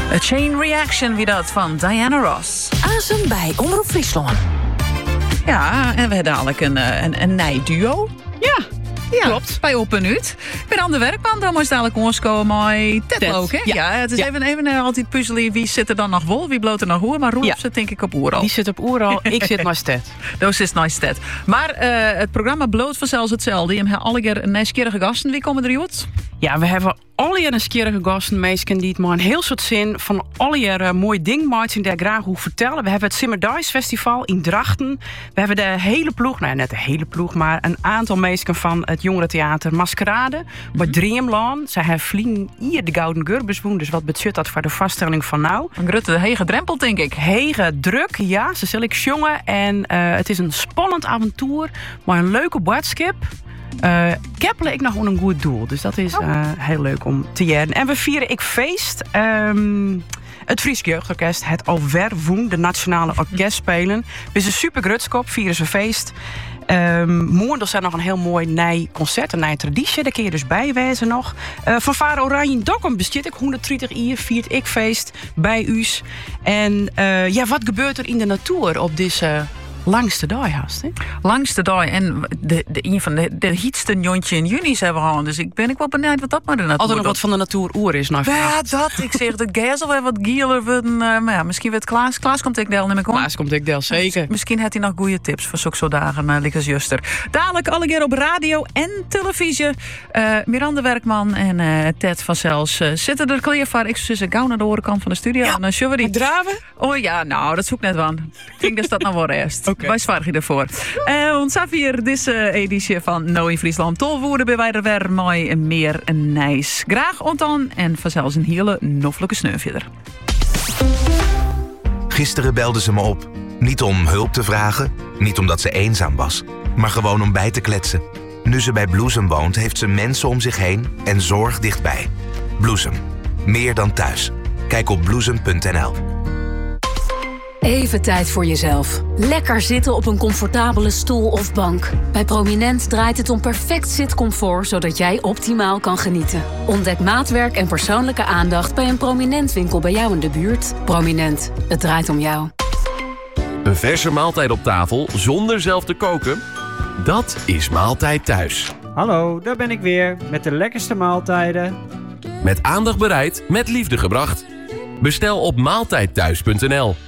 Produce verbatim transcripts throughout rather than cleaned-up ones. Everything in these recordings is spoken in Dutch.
A Chain Reaction, wie dat, van Diana Ross. Azen bij Omroep Friesland. Ja, en we hebben dadelijk een, een, een nij-duo. Ja, Ja, klopt. Bij Op en Uit. Bij de andere werkman, dan moest dadelijk ons komen met Ted Ted, ook, hè? ja. Ja, het is Ja. even, even uh, altijd puzzelen. Wie zit er dan nog wol, wie bloot er nog hoe? Maar Roelop Ja. zit denk ik op oeral. Die zit op Oeral, ik zit naast Ted. Dat is nice Ted. Maar uh, het programma bloot vanzelfs hetzelfde. Je hebt alle keer een nieuwsgierige gasten. Wie komen er uit? Ja, we hebben alle jaren nieuwsgierige gasten, mensen die het maar een heel soort zin van alle jaren mooi ding maakt en daar graag hoe vertellen. We hebben het Simmerdijs Festival in Drachten. We hebben de hele ploeg, nou net de hele ploeg, maar een aantal mensen van het jongerentheater Maskerade bij mm-hmm. Dreamland. Zij hebben vliegen hier de Gouden Gurbeswoen, dus wat betekent dat voor de vaststelling van nou? Een grote hege drempel, denk ik. Hege druk, ja, ze zal ik jongen. En uh, het is een spannend avontuur, maar een leuke boodschap. Uh, keppelen ik nog een goed doel. Dus dat is uh, heel leuk om te jaren. En we vieren ik feest. Um, het Fries Jeugdorkest, het Alverwoen, de Nationale Orkestspelen. Dus een super grutskop, vieren ze feest. Um, morgen zijn nog een heel mooi nij concert, een nij traditie. Daar kun je dus bijwijzen nog. Uh, van Varen Oranje Dokkum bestaat ik honderddertig jaar, viert ik feest bij u's. En uh, ja, wat gebeurt er in de natuur op deze langste dag, haast, hè? Langste dag. En de, de, een van de, de heetste jontje in juni hebben we gehad. Dus ik ben ik wel benieuwd wat dat maar de natuur Altijd nog wat van de natuur oer is. Nou, ja, dat. Ik zeg, dat gas alweer wat gieler worden. Uh, maar ja, misschien werd Klaas. Klaas komt ik deel neem ik om. Klaas komt ik deel, zeker. Misschien heeft hij nog goede tips voor zulke soort dagen, uh, like als Juster. Dadelijk alle keer op radio en televisie. Uh, Miranda Werkman en uh, Ted van Zels uh, zitten er klaar voor. Ik zou zeggen, gauw naar de horenkant van de studio. Ja, en dan zullen we die draven? Oh ja, nou, dat zoek net van. Ik denk dat dat nou wel rest. Okay. Wij zwaar je ervoor. Uh, ons hier deze editie van No in Friesland. Tolwoorden bij wij er weer mooi meer een nijs. Graag ontan en vanzelfs een hele noffelijke sneuvjeder. Gisteren belde ze me op. Niet om hulp te vragen, niet omdat ze eenzaam was, maar gewoon om bij te kletsen. Nu ze bij Bloesem woont, heeft ze mensen om zich heen en zorg dichtbij. Bloesem. Meer dan thuis. Kijk op bloesem punt n l. Even tijd voor jezelf. Lekker zitten op een comfortabele stoel of bank. Bij Prominent draait het om perfect zitcomfort, zodat jij optimaal kan genieten. Ontdek maatwerk en persoonlijke aandacht bij een Prominent winkel bij jou in de buurt. Prominent, het draait om jou. Een verse maaltijd op tafel zonder zelf te koken? Dat is Maaltijd Thuis. Hallo, daar ben ik weer met de lekkerste maaltijden. Met aandacht bereid, met liefde gebracht. Bestel op maaltijdthuis punt n l.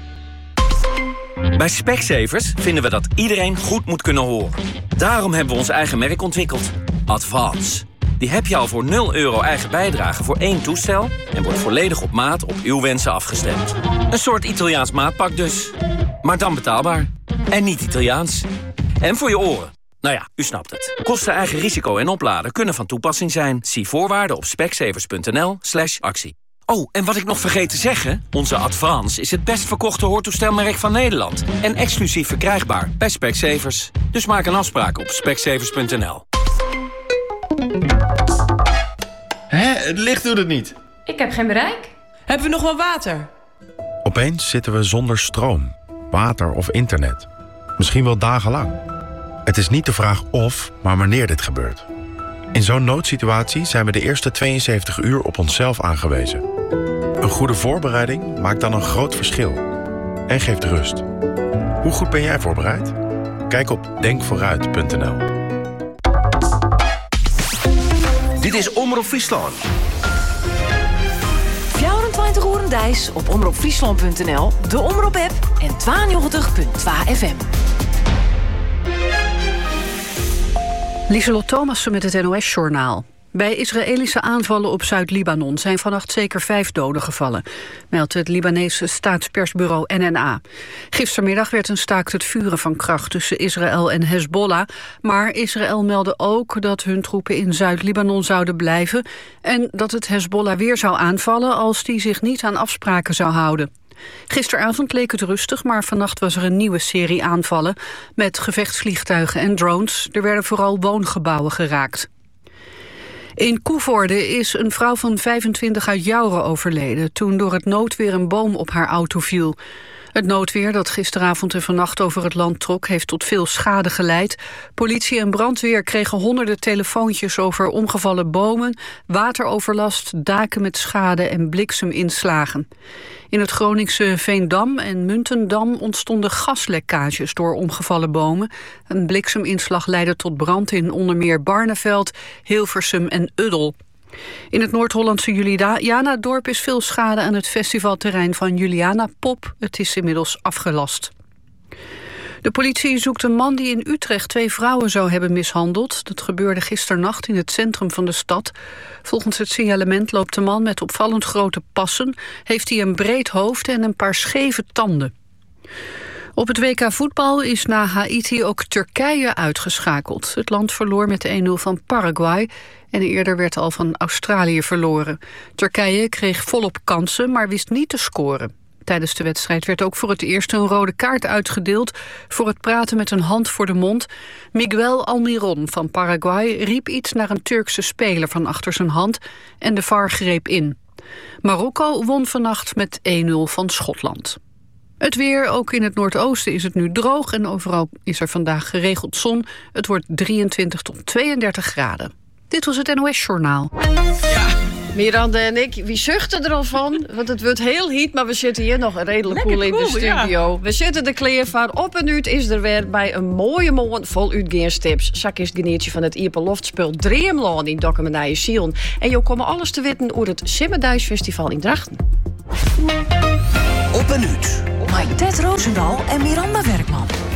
Bij Specsavers vinden we dat iedereen goed moet kunnen horen. Daarom hebben we ons eigen merk ontwikkeld. Advance. Die heb je al voor nul euro eigen bijdrage voor één toestel en wordt volledig op maat op uw wensen afgestemd. Een soort Italiaans maatpak dus. Maar dan betaalbaar. En niet Italiaans. En voor je oren. Nou ja, u snapt het. Kosten, eigen risico en opladen kunnen van toepassing zijn. Zie voorwaarden op specsavers punt n l slash actie. Oh, en wat ik nog vergeet te zeggen. Onze Advance is het best verkochte hoortoestelmerk van Nederland. En exclusief verkrijgbaar bij Specsavers. Dus maak een afspraak op specsavers punt n l. Hé, het licht doet het niet. Ik heb geen bereik. Hebben we nog wel water? Opeens zitten we zonder stroom, water of internet. Misschien wel dagenlang. Het is niet de vraag of, maar wanneer dit gebeurt. In zo'n noodsituatie zijn we de eerste tweeënzeventig uur op onszelf aangewezen. Een goede voorbereiding maakt dan een groot verschil. En geeft rust. Hoe goed ben jij voorbereid? Kijk op denk vooruit punt n l. Dit is Omroep Friesland. vierentwintig uur Dijs op omroep friesland punt n l, de Omroep-app en tweeënnegentig punt twee F M. Lieselot Thomassen met het N O S-journaal. Bij Israëlische aanvallen op Zuid-Libanon zijn vannacht zeker vijf doden gevallen, meldt het Libanese staatspersbureau N N A. Gistermiddag werd een staakt het vuren van kracht tussen Israël en Hezbollah, maar Israël meldde ook dat hun troepen in Zuid-Libanon zouden blijven en dat het Hezbollah weer zou aanvallen als die zich niet aan afspraken zou houden. Gisteravond leek het rustig, maar vannacht was er een nieuwe serie aanvallen met gevechtsvliegtuigen en drones. Er werden vooral woongebouwen geraakt. In Koevoorde is een vrouw van vijfentwintig uit Jouren overleden toen door het noodweer een boom op haar auto viel. Het noodweer dat gisteravond en vannacht over het land trok heeft tot veel schade geleid. Politie en brandweer kregen honderden telefoontjes over omgevallen bomen, wateroverlast, daken met schade en blikseminslagen. In het Groningse Veendam en Muntendam ontstonden gaslekkages door omgevallen bomen. Een blikseminslag leidde tot brand in onder meer Barneveld, Hilversum en Uddel. In het Noord-Hollandse Juliana-dorp is veel schade aan het festivalterrein van Juliana Pop. Het is inmiddels afgelast. De politie zoekt een man die in Utrecht twee vrouwen zou hebben mishandeld. Dat gebeurde gisternacht in het centrum van de stad. Volgens het signalement loopt de man met opvallend grote passen, heeft hij een breed hoofd en een paar scheve tanden. Op het W K voetbal is na Haiti ook Turkije uitgeschakeld. Het land verloor met één nul van Paraguay en eerder werd al van Australië verloren. Turkije kreeg volop kansen, maar wist niet te scoren. Tijdens de wedstrijd werd ook voor het eerst een rode kaart uitgedeeld voor het praten met een hand voor de mond. Miguel Almiron van Paraguay riep iets naar een Turkse speler van achter zijn hand en de V A R greep in. Marokko won vannacht met één nul van Schotland. Het weer, ook in het noordoosten is het nu droog en overal is er vandaag geregeld zon. Het wordt drieëntwintig tot tweeëndertig graden. Dit was het N O S Journaal. Ja, Miranda en ik, wie zuchten er al van? Want het wordt heel heet, maar we zitten hier nog redelijk cool in de studio. Ja. We zitten de kleervaar op en uit is er weer bij een mooie morgen vol uitgaanstips. Zak is het geneertje van het Ieper Loftspul Dreamland in Dokkumenije Sion. En je komen alles te weten over het Simmerdijsfestival in Drachten. Op en uit. Met Ted Roosendaal en Miranda Werkman.